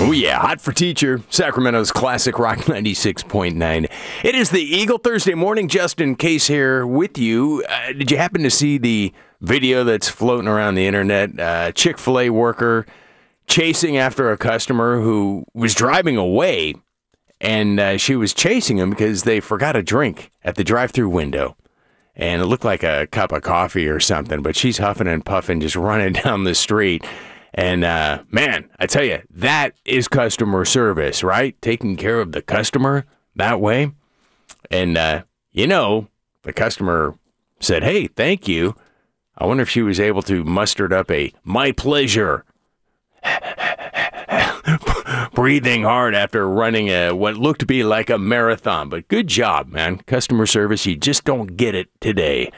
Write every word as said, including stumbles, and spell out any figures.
Oh, yeah. Hot for Teacher, Sacramento's classic rock ninety-six point nine. It is the Eagle Thursday morning. Justin Case here with you. Uh, did you happen to see the video that's floating around the internet? Uh, Chick-fil-A worker chasing after a customer who was driving away, and uh, she was chasing him because they forgot a drink at the drive-thru window. And it looked like a cup of coffee or something, but she's huffing and puffing, just running down the street. And, uh, man, I tell you, that is customer service, right? Taking care of the customer that way. And, uh, you know, the customer said, hey, thank you. I wonder if she was able to muster up a my pleasure. Breathing hard after running a what looked to be like a marathon. But good job, man. Customer service, you just don't get it today.